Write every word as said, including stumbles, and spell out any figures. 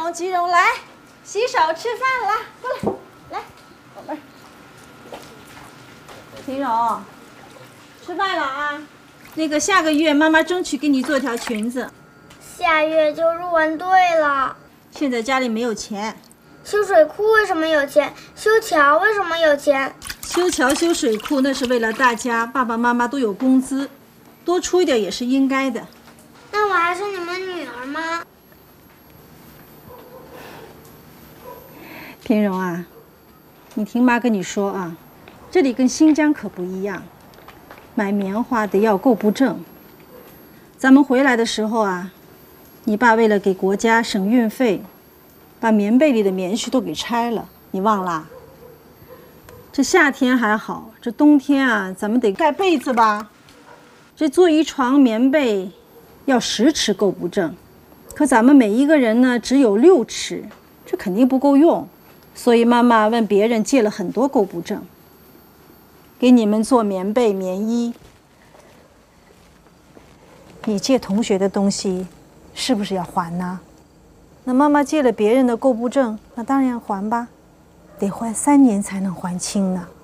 荣，吉荣，来洗手吃饭了，过来，来，宝贝儿。吉荣，吃饭了啊。那个下个月妈妈争取给你做条裙子。 下月就入完队了。 现在家里没有钱。 修水库为什么有钱？修桥为什么有钱？ 修桥修水库那是为了大家，爸爸妈妈都有工资，多出一点也是应该的。 那我还是你们女儿吗？ 平荣啊，你听妈跟你说啊，这里跟新疆可不一样，买棉花得要购部证。咱们回来的时候啊，你爸为了给国家省运费，把棉被里的棉絮都给拆了，你忘啦？这夏天还好，这冬天啊，咱们得盖被子吧？这做一床棉被要十尺购部证，可咱们每一个人呢只有六尺，这肯定不够用。所以妈妈问别人借了很多购部证，给你们做棉被、棉衣。你借同学的东西，是不是要还呢？那妈妈借了别人的购部证，那当然要还吧，得还三年才能还清呢。